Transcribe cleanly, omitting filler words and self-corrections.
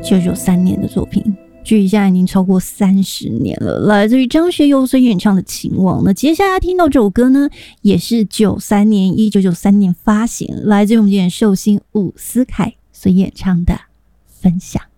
1993年的作品，距离现在已经超过30年了，来自于张学友所演唱的《情网》。那接下来听到这首歌呢，也是1993年发行，来自于我们今天寿星伍思凯所演唱的《分享》。